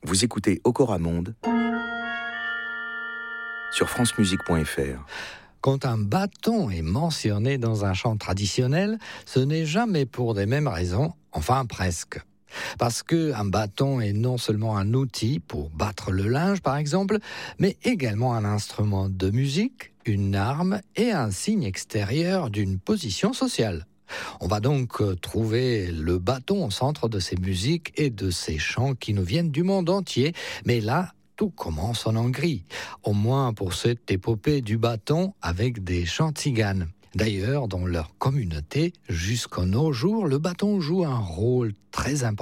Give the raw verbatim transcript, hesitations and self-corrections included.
Vous écoutez Okoramonde sur france musique point f r. Quand un bâton est mentionné dans un chant traditionnel, ce n'est jamais pour les mêmes raisons, enfin presque. Parce qu'un bâton est non seulement un outil pour battre le linge par exemple, mais également un instrument de musique, une arme et un signe extérieur d'une position sociale. On va donc trouver le bâton au centre de ces musiques et de ces chants qui nous viennent du monde entier, mais là, tout commence en Hongrie, au moins pour cette épopée du bâton avec des chants tziganes. D'ailleurs, dans leur communauté, jusqu'à nos jours, le bâton joue un rôle très important.